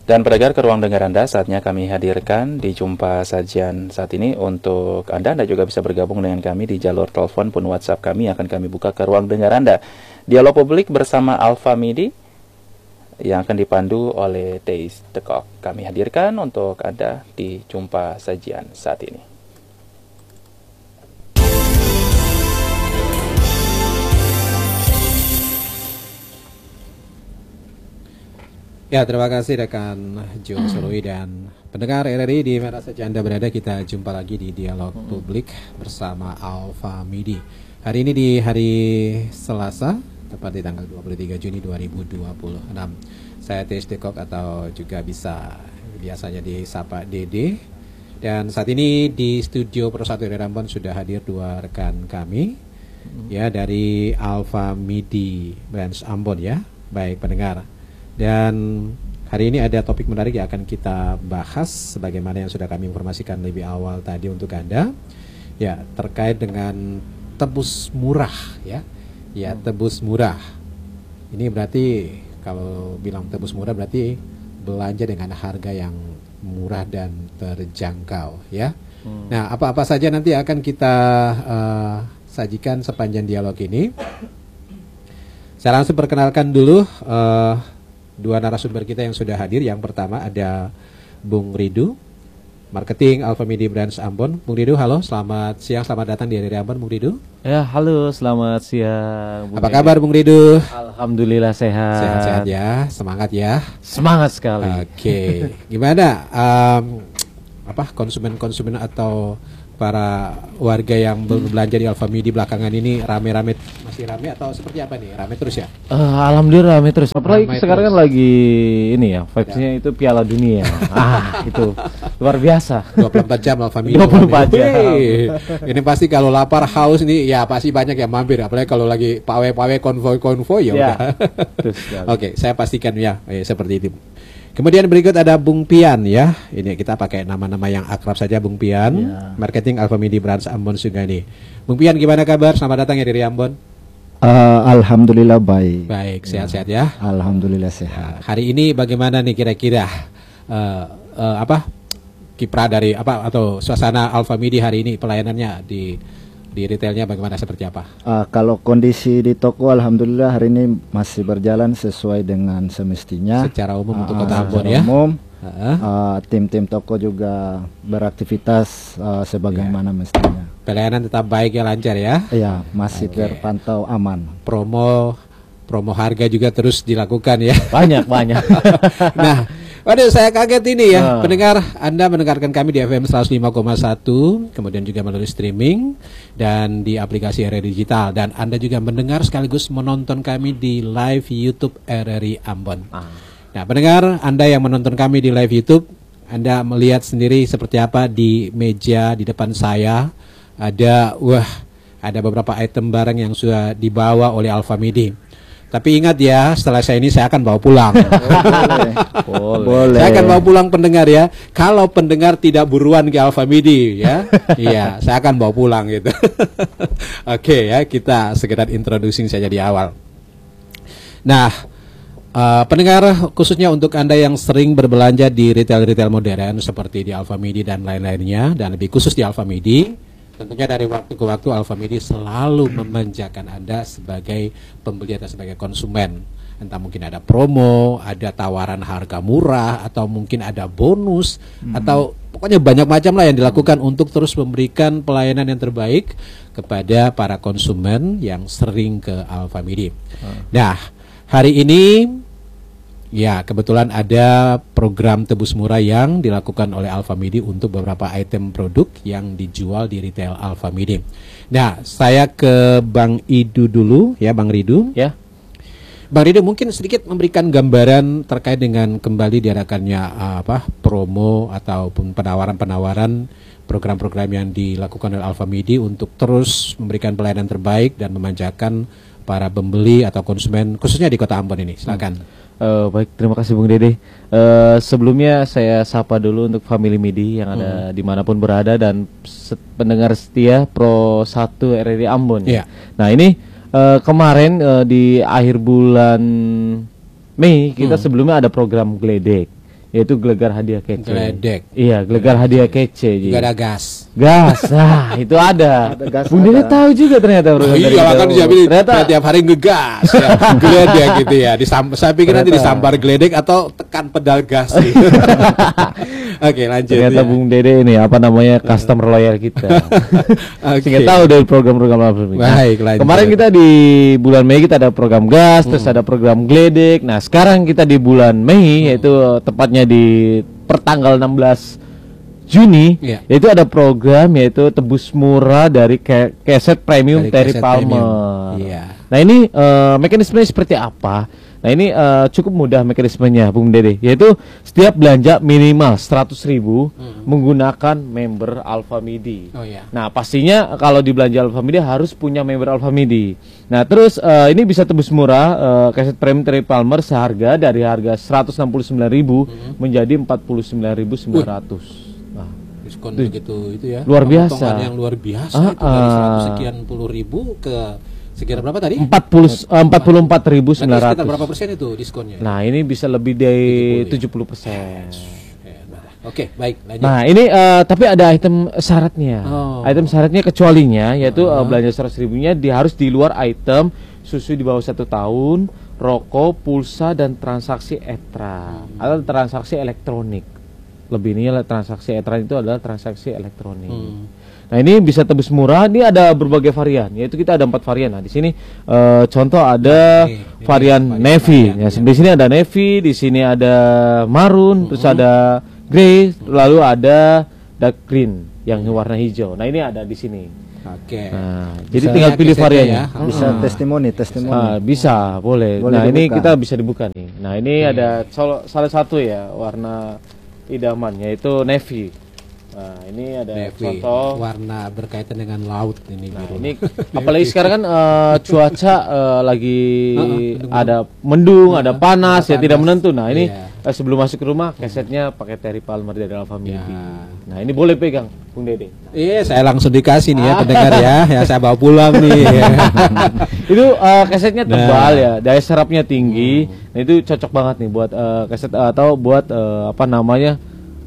Dan pendengar, ke ruang dengar Anda saatnya kami hadirkan di jumpa sajian saat ini. Untuk Anda juga bisa bergabung dengan kami di jalur telepon pun WhatsApp kami, akan kami buka ke ruang dengar Anda. Dialog publik bersama Alfa Midi yang akan dipandu oleh Teis Tekok. Kami hadirkan untuk Anda di jumpa sajian saat ini. Ya, terima kasih rekan Jo Soloi dan pendengar RRI di mana saja Anda berada. Kita jumpa lagi di Dialog Publik bersama Alfa Midi. Hari ini di hari Selasa, tepat di tanggal 23 Juni 2026. Saya Teis Dekok atau juga bisa biasanya disapa Dede. Dan saat ini di studio Pro 1 RRI Ambon sudah hadir dua rekan kami ya dari Alfa Midi Branch Ambon ya. Baik pendengar. Dan hari ini ada topik menarik yang akan kita bahas sebagaimana yang sudah kami informasikan lebih awal tadi untuk Anda. Ya, terkait dengan tebus murah ya. Ya, tebus murah. Ini berarti kalau bilang tebus murah berarti belanja dengan harga yang murah dan terjangkau ya. Nah, apa-apa saja nanti akan kita sajikan sepanjang dialog ini. Saya langsung perkenalkan dulu dua narasumber kita yang sudah hadir. Yang pertama ada Bung Ridu, Marketing Alfa Midi Branch Ambon. Bung Ridu, halo, selamat siang, selamat datang di RRI Ambon, Bung Ridu. Ya, halo, selamat siang. Apa kabar, Bung Ridu? Alhamdulillah sehat. Sehat-sehat ya, semangat ya. Semangat sekali. Oke, gimana? Konsumen-konsumen atau para warga yang belanja di Alfa Midi belakangan ini rame-rame, masih rame atau seperti apa nih? Rame terus ya? Alhamdulillah rame terus. Apalagi Rame sekarang terus. kan lagi ini ya, vibes-nya itu Piala Dunia. Itu luar biasa. 24 jam Alfa Midi. 24 jam. Wih, ini pasti kalau lapar haus nih ya pasti banyak yang mampir. Apalagi kalau lagi pawe-pawe konvoy ya udah. Terus, Oke, saya pastikan ya seperti itu. Kemudian berikut ada Bung Pian ya. Ini kita pakai nama-nama yang akrab saja, Bung Pian. Ya. Marketing Alfa Midi Branch Ambon Sugani. Bung Pian, gimana kabar? Selamat datang ya dari Ambon. Alhamdulillah baik. Baik, sehat-sehat ya. Alhamdulillah sehat. Hari ini bagaimana nih kira-kira kiprah dari atau suasana Alfa Midi hari ini, pelayanannya di retailnya bagaimana, seperti apa? Kalau kondisi di toko alhamdulillah hari ini masih berjalan sesuai dengan semestinya. Secara umum untuk Kota Ambon secara ya. umum, tim-tim toko juga beraktivitas sebagaimana mestinya. Pelayanan tetap baik ya, lancar ya. Ya, masih Oke. terpantau aman. Promo harga juga terus dilakukan ya. Banyak. Nah, waduh, saya kaget ini ya. Pendengar, Anda mendengarkan kami di FM 105,1, kemudian juga melalui streaming dan di aplikasi RRI Digital, dan Anda juga mendengar sekaligus menonton kami di live YouTube RRI Ambon. Nah, pendengar, Anda yang menonton kami di live YouTube, Anda melihat sendiri seperti apa di meja di depan saya. Ada beberapa item barang yang sudah dibawa oleh Alfa Midi. Tapi ingat ya, setelah ini saya akan bawa pulang. Boleh. Saya akan bawa pulang pendengar ya. Kalau pendengar tidak buruan ke Alfa Midi ya, iya, saya akan bawa pulang gitu. Oke ya, kita sekedar introducing saja di awal. Nah, pendengar, khususnya untuk Anda yang sering berbelanja di retail-retail modern seperti di Alfa Midi dan lain-lainnya, dan lebih khusus di Alfa Midi, tentunya dari waktu ke waktu Alfa Midi selalu memanjakan Anda sebagai pembeli atau sebagai konsumen. Entah mungkin ada promo, ada tawaran harga murah, atau mungkin ada bonus, atau pokoknya banyak macam lah yang dilakukan untuk terus memberikan pelayanan yang terbaik kepada para konsumen yang sering ke Alfa Midi. Nah, hari ini ya, kebetulan ada program tebus murah yang dilakukan oleh Alfa Midi untuk beberapa item produk yang dijual di retail Alfa Midi. Nah, saya ke Bang Idu dulu ya, Bang Ridu. Ya. Bang Ridu mungkin sedikit memberikan gambaran terkait dengan kembali diadakannya promo ataupun penawaran-penawaran program-program yang dilakukan oleh Alfa Midi untuk terus memberikan pelayanan terbaik dan memanjakan para pembeli atau konsumen khususnya di Kota Ambon ini. Silakan. Baik, terima kasih Bung Dede. Sebelumnya saya sapa dulu untuk family Midi yang ada dimanapun berada dan pendengar setia Pro 1 RRI Ambon. Iya. Nah, ini kemarin di akhir bulan Mei kita sebelumnya ada program Gledek. yaitu gelegar hadiah kece. Geledek. Iya, gelegar hadiah kece. Juga ada gas. Gas, nah itu ada. gas Bung Dede ada. tahu juga ternyata. Oh, iya kan siapa ternyata tiap hari ngegas ya. Geledek gitu ya. Saya pikir nanti disambar geledek atau tekan pedal gas nih. Oke, lanjut. ternyata ya. Bung Dede ini apa namanya customer loyal kita. Oke. Sehingga tahu dari program-program apa. Baik, lanjut. Kemarin kita di bulan Mei kita ada program gas, terus ada program geledek. Nah, sekarang kita di bulan Mei yaitu tepatnya di pertanggal 16 Juni, Iya. yaitu ada program yaitu tebus murah dari keset premium Dari Terry keset Palmer. premium. Iya. Nah ini mekanismenya seperti apa? Nah ini cukup mudah mekanismenya, Bung Dede, yaitu setiap belanja minimal 100.000 menggunakan member Alpha Midi. Oh iya. Nah pastinya kalau di belanja Alpha Midi harus punya member Alpha Midi. Nah terus ini bisa tebus murah keset premium Terry Palmer seharga dari harga 169.000 menjadi 49.900. Nah, Diskon begitu itu ya. Luar biasa. Potongan yang luar biasa itu dari 100 sekian puluh ribu ke sekitar berapa tadi? 44.900. Nanti sekitar berapa persen itu diskonnya? Nah ini bisa lebih dari 70%. Oke, baik, lanjut. Nah ini tapi ada item syaratnya. Oh. Item syaratnya kecualinya yaitu belanja 100.000-nya harus di luar item susu di bawah 1 tahun, rokok, pulsa dan transaksi ETRA atau transaksi elektronik. Lebihnya transaksi ETRA itu adalah transaksi elektronik. Nah ini bisa tebus murah. Ini ada berbagai varian. Yaitu kita ada 4 varian. Nah di sini contoh ada varian navy. Ya, di sini ada navy, di sini ada maroon, terus ada grey, lalu ada dark green yang warna hijau. Nah ini ada di sini. Oke. Nah, jadi Bisa tinggal lihat pilih kesetnya variannya. ya. Bisa testimoni. Bisa, boleh. Boleh Nah ini dibuka. kita bisa dibuka nih. Nah ini ada salah satu ya warna idaman yaitu navy. Nah ini ada Navy, contoh. warna berkaitan dengan laut ini Nah, biru. ini apalagi sekarang kan cuaca lagi mendung. ada mendung, ada panas ya panas. tidak menentu. Nah ini Iya. sebelum masuk ke rumah kesetnya pakai Terry Palmer dari Alpha Midi. Ya. Nah ini boleh pegang, Bung Dede. Iya, saya langsung dikasih nih ya pendengar ya. Ya saya bawa pulang nih. Itu kesetnya tebal ya, daya serapnya tinggi. Nah itu cocok banget nih buat keset atau buat apa namanya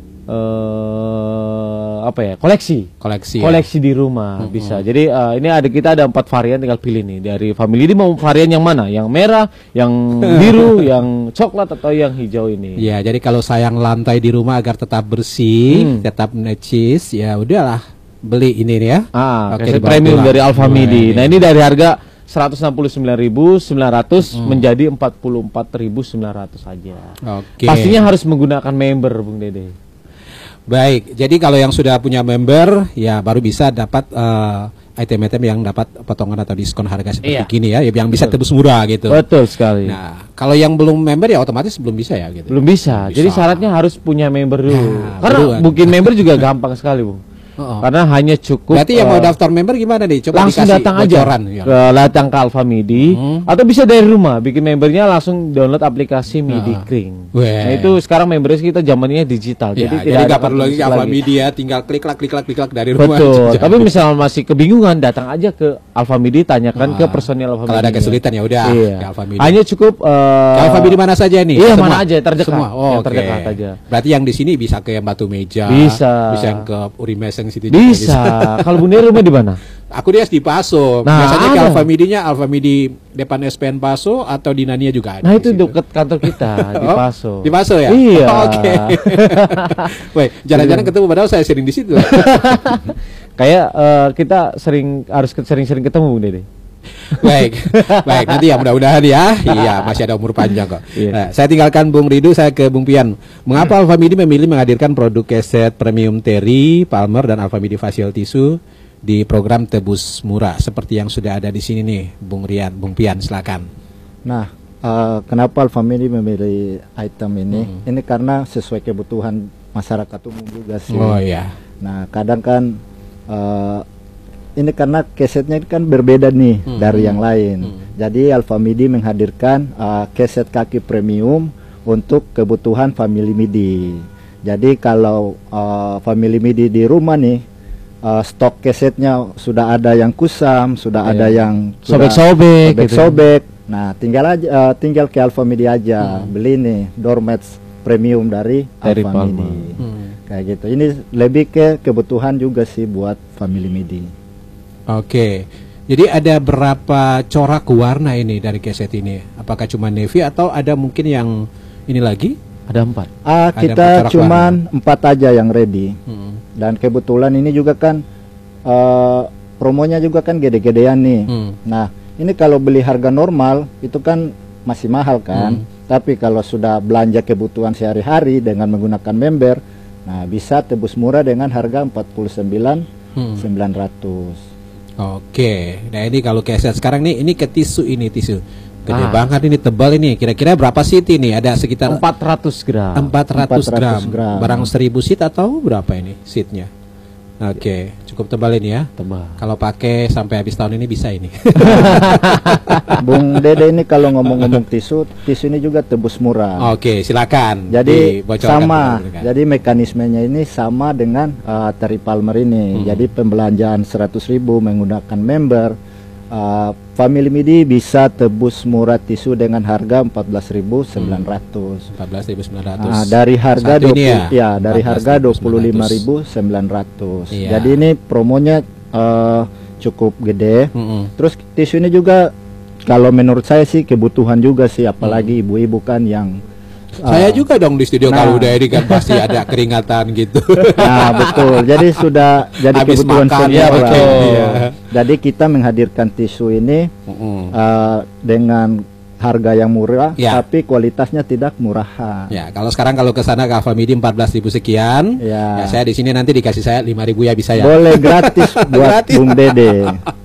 koleksi Koleksi. di rumah bisa. Jadi ini kita ada 4 varian, tinggal pilih nih dari family ini mau varian yang mana, yang merah, yang biru, yang coklat atau yang hijau ini. Ya, jadi kalau sayang lantai di rumah agar tetap bersih, tetap necis, ya udahlah beli ini nih ya. Oke, keset dibawa premium pulang. dari Alpha Boleh. Midi. Nah ini dari harga 169.900 menjadi 44.900 saja. Oke. Pastinya harus menggunakan member, Bung Dede. Baik, jadi kalau yang sudah punya member ya baru bisa dapat item-item yang dapat potongan atau diskon harga seperti Iya. gini ya, yang bisa tebus murah gitu. Betul sekali. Nah, kalau yang belum member ya otomatis belum bisa ya gitu. Belum bisa. Jadi syaratnya harus punya member dulu. Nah, Karena beruan. bikin member juga gampang sekali, Bung. Oh. Karena hanya cukup Berarti yang mau daftar member gimana nih? Coba langsung dikasih datang aja bocoran, ya. datang ke Alpha Midi atau bisa dari rumah bikin membernya langsung download aplikasi Midi Kring. Weh. Nah itu sekarang membernya kita zamannya digital, Ya, jadi jadi tidak nggak perlu lagi kompetisi Alpha Media, tinggal klik dari rumah. Betul. aja. Tapi misalnya masih kebingungan, datang aja ke Alpha Midi, tanyakan ke personil Alpha Midi. Kalau ada kesulitan ya udah Iya. ke Alpha Midi. Hanya cukup Ke Alpha Midi mana saja nih? Iya, Semua? mana aja terdekat. Semua. Oh, Yang oke. terdekat aja. Berarti yang di sini bisa ke yang Batu Meja. Bisa. Bisa yang ke Urimeseng situ juga Bisa. Kalau Bunda rumah di mana? Aku dia di Paso. Nah, Biasanya ke ada. Alpha Midinya Alpha Midi depan SPN Paso atau di Nania juga ada. Nah di itu situ. dekat kantor kita di Oh, Paso. Di Paso ya? Iya. Oh, oke. Woi, jalan-jalan ketemu padahal saya sering di situ. Kayak kita harus sering-sering ketemu, Bung Dede. Baik, baik nanti ya mudah-mudahan ya. Iya, masih ada umur panjang kok. Iya. Nah, saya tinggalkan Bung Ridu, saya ke Bung Pian. Mengapa Alpha Midi memilih menghadirkan produk keset premium Terry Palmer dan Alpha Midi facial tissue di program tebus murah seperti yang sudah ada di sini nih, Bung Bung Pian, silakan. Nah, kenapa Alpha Midi memilih item ini? Ini karena sesuai kebutuhan masyarakat umum juga sih. Oh iya. Nah, kadang kan ini karena kesetnya kan berbeda nih dari yang lain. Jadi Alpha Midi menghadirkan keset kaki premium untuk kebutuhan family Midi. Jadi kalau family Midi di rumah nih, stok kesetnya sudah ada yang kusam, sudah ada yang Sobek-sobek gitu. sobek. Nah, tinggal ke Alpha Midi aja, beli nih doormats premium dari Terry Alpha Palmer. Midi. Kayak gitu. Ini lebih ke kebutuhan juga sih buat family Midi. Oke. Jadi ada berapa corak warna ini dari keset ini? Apakah cuma navy atau ada mungkin yang ini lagi? Ada 4. Ada Kita 4 corak cuman 4 aja yang ready. Dan kebetulan ini juga kan promonya juga kan gede-gedean nih. Nah, ini kalau beli harga normal itu kan masih mahal kan. Tapi kalau sudah belanja kebutuhan sehari-hari dengan menggunakan member, nah bisa tebus murah dengan harga 49.900. Oke. Nah ini kalau keset sekarang nih, ini ke tisu ini tisu. Gede banget ini, tebal ini. Kira-kira berapa seat ini? Ada sekitar 400 gram. 400 gram. Barang 1000 seat atau berapa ini seatnya? Oke, cukup tebal ini ya. Tebal. Kalau pakai sampai habis tahun ini bisa ini. Bung Dede ini kalau ngomong-ngomong tisu ini juga tebus murah. Oke, silakan. Jadi dibocorkan sama, dulu, kan. jadi mekanismenya ini sama dengan Terry Palmer ini. Jadi pembelanjaan 100.000 menggunakan member, family Midi bisa tebus murah tisu dengan harga 14.900. 14.900. Dari harga Saat ini 20 ya, dari harga 25.900. 25.900. Iya. Jadi ini promonya cukup gede. Terus tisu ini juga kalau menurut saya sih kebutuhan juga sih, apalagi ibu-ibu kan yang Saya juga dong di studio Nah. kalau udah ini kan pasti ada keringatan gitu. Nah, betul. Jadi sudah jadi Habis kebutuhan makan, semua ya, orang. betul. Iya. Jadi kita menghadirkan tisu ini dengan harga yang murah, Ya. tapi kualitasnya tidak murahan. Ya, kalau sekarang kalau ke sana ke Alpha Midi 14.000 sekian. Ya. Ya, saya di sini nanti dikasih saya 5.000 ya bisa ya. Boleh gratis buat Gratis. Bung Dede.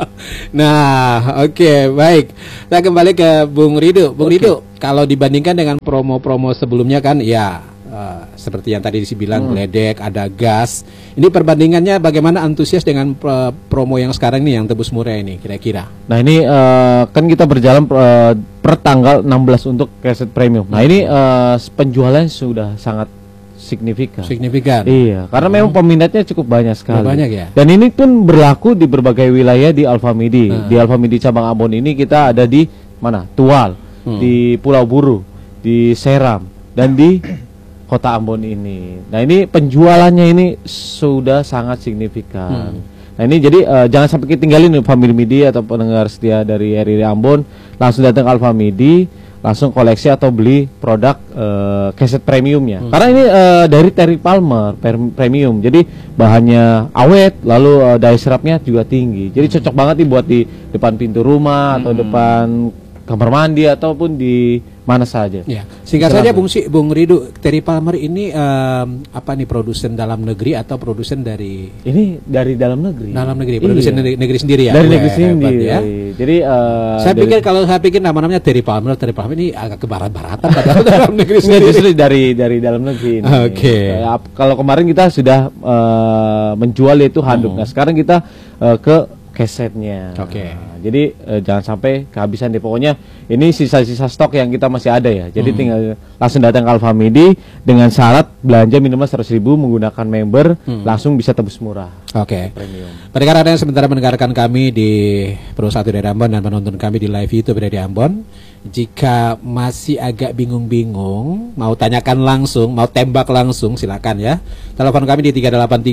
Nah, oke, baik. Kita kembali ke Bung Rido. Bung Rido, kalau dibandingkan dengan promo-promo sebelumnya kan, ya seperti yang tadi dibilang geledek, ada gas. Ini perbandingannya bagaimana antusias dengan promo yang sekarang ini yang tebus murah ini kira-kira? Nah ini kan kita berjalan per tanggal 16 untuk keset premium. Nah ini penjualannya sudah sangat signifikan. Signifikan. Iya, karena memang peminatnya cukup banyak sekali. Banyak ya? Dan ini pun berlaku di berbagai wilayah di Alpha Midi. Di Alpha Midi cabang Ambon ini kita ada di mana? Tual, di Pulau Buru, di Seram, dan di Kota Ambon ini. Nah ini penjualannya ini sudah sangat signifikan. Nah ini jadi jangan sampai ketinggalin nih family Midi atau pendengar setia dari RRI Ambon, langsung datang ke Alpha Midi, langsung koleksi atau beli produk keset premiumnya. Karena ini dari Terry Palmer premium, jadi bahannya awet, lalu daya serapnya juga tinggi. Jadi cocok banget nih buat di depan pintu rumah atau depan kamar mandi ataupun di mana saja. Ya, singkat saja Bung Rido, Terry Palmer ini apa nih, produsen dalam negeri atau produsen dari Ini dari dalam negeri. dalam negeri, produsen Iya. negeri sendiri ya? Dari Wah, negeri hebat sendiri. ya. Jadi Saya pikir kalau saya pikir nama-namanya Terry Palmer ini agak ke barat-baratan padahal dalam negeri Enggak, sendiri. justru dari dalam negeri ini. Oke. Kalau kemarin kita sudah menjual yaitu handuk. Nah, sekarang kita ke kesetnya. Oke. Nah, jadi jangan sampai kehabisan deh. Pokoknya ini sisa-sisa stok yang kita masih ada ya. Jadi tinggal langsung datang ke Alpha Midi dengan syarat belanja minimal 100.000 menggunakan member, langsung bisa tebus murah. Oke. Premium. Pendengar ada yang sementara mendengarkan kami di Pro 1 dari Ambon dan menonton kami di live YouTube dari Ambon. Jika masih agak bingung-bingung, mau tanyakan langsung, mau tembak langsung, silakan ya. Telepon kami di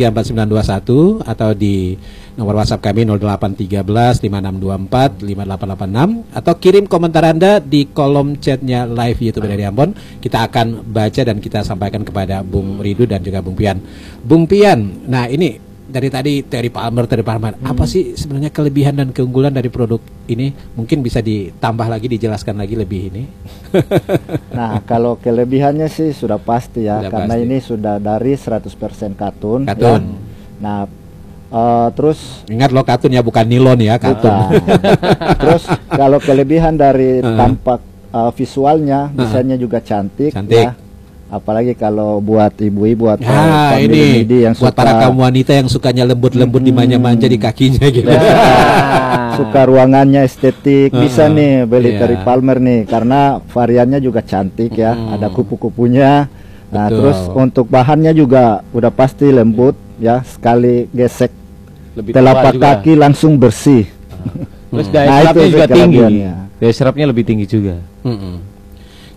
3834921 atau di nomor WhatsApp kami 0813 5624 5886 atau kirim komentar Anda di kolom chatnya live YouTube dari Ambon. Kita akan baca dan kita sampaikan kepada Bung Rido dan juga Bung Pian. Bung Pian, nah ini dari tadi Terry Palmer, apa sih sebenarnya kelebihan dan keunggulan dari produk ini? Mungkin bisa ditambah lagi, dijelaskan lagi lebih ini. Nah, kalau kelebihannya sih sudah pasti ya, Sudah karena pasti. ini sudah dari 100% katun. Katun. Ya. Nah, terus Ingat lo katun ya, bukan nilon ya, katun. bukan. Terus kalau kelebihan dari tampak visualnya, desainnya juga cantik. Cantik. Ya. Apalagi kalau buat ibu-ibu atau Nah, family ini yang buat suka para kaum wanita yang sukanya lembut-lembut dimanja-manja di kakinya gitu. suka ruangannya estetik, bisa nih beli Iya. Terry Palmer nih, karena variannya juga cantik ya, ada kupu-kupunya. Nah, Betul. terus untuk bahannya juga udah pasti lembut ya, sekali gesek Lebih telapak tebal juga. kaki langsung bersih. Terus daya Nah, serapnya itu juga tinggi. kelebihannya. Daya serapnya lebih tinggi juga. Mm-mm.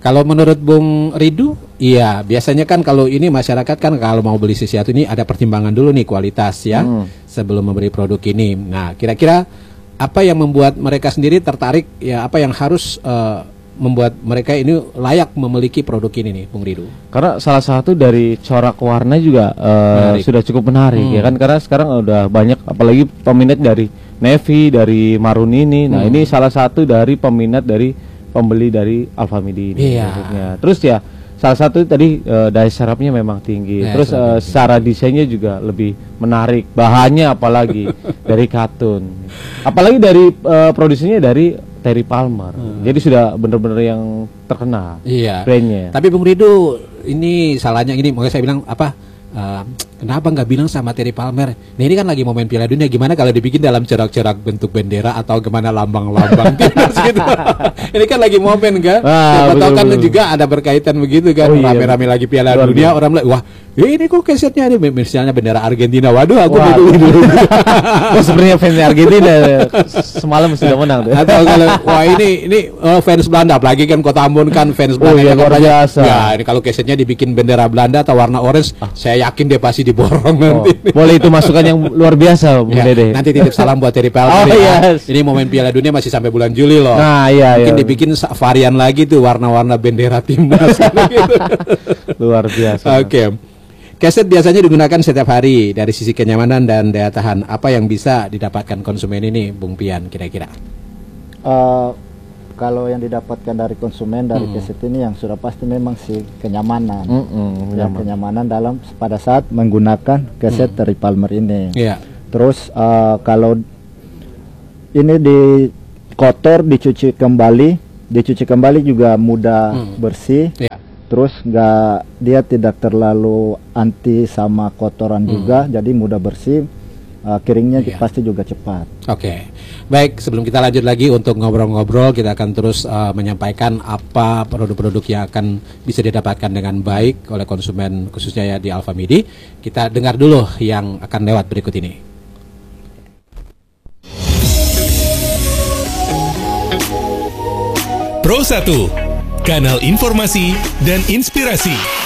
Kalau menurut Bung Ridu, iya biasanya kan kalau ini masyarakat kan kalau mau beli sesuatu ini ada pertimbangan dulu nih kualitas ya sebelum membeli produk ini. Nah kira-kira apa yang membuat mereka sendiri tertarik ya, apa yang harus membuat mereka ini layak memiliki produk ini nih Bung Ridu? Karena salah satu dari corak warna juga sudah cukup menarik ya kan, karena sekarang udah banyak apalagi peminat dari navy, dari marun ini. Nah ini salah satu dari peminat dari pembeli dari Alfamidi ini. Iya. Terus ya salah satu tadi daya serapnya memang tinggi. Terus secara desainnya juga lebih menarik. Bahannya apalagi dari katun. Apalagi dari produksinya dari Terry Palmer. Jadi sudah benar-benar yang terkenal. Iya. Brandnya. Tapi Bung Ridu ini salahnya ini, makanya saya bilang apa? Kenapa nggak bilang sama Terry Palmer? Nah ini kan lagi momen Piala Dunia, gimana kalau dibikin dalam corak-corak bentuk bendera atau gimana lambang-lambang timnas gitu? Ini kan lagi momen kan? Siapa tahu kan juga ada berkaitan begitu kan? Rame-rame lagi Piala Dunia, orang bilang, wah ini kok kesetnya ini misalnya bendera Argentina. Waduh, aku dulu. Oh sebenarnya fans Argentina semalam sudah menang tuh. Atau kalau wah ini fans Belanda, apalagi kan Kota Ambon kan fans Belanda. Iya, luar biasa. Ya ini kalau kesetnya dibikin bendera Belanda atau warna orange, saya yakin dia pasti diborong nanti. Boleh itu masukan yang luar biasa, Bung Dede. Nanti titip salam buat Terry Palmer. Yes. Ini momen Piala Dunia masih sampai bulan Juli loh. Nah, iya. Mungkin dibikin varian lagi tuh warna-warna bendera timnas gitu. Luar biasa. Oke. Keset biasanya digunakan setiap hari. Dari sisi kenyamanan dan daya tahan, apa yang bisa didapatkan konsumen ini, Bung Pian, kira-kira? Kalau yang didapatkan dari konsumen dari keset ini yang sudah pasti memang sih kenyamanan. Kenyamanan dalam pada saat menggunakan keset Terry Palmer ini. Iya. Terus kalau ini kotor dicuci kembali juga mudah bersih. Iya. Terus dia tidak terlalu anti sama kotoran juga, jadi mudah bersih. Keringnya pasti juga cepat. Oke. Baik, sebelum kita lanjut lagi untuk ngobrol-ngobrol, kita akan terus menyampaikan apa produk-produk yang akan bisa didapatkan dengan baik oleh konsumen khususnya ya di Alfamidi. Kita dengar dulu yang akan lewat berikut ini. Pro 1, kanal informasi dan inspirasi.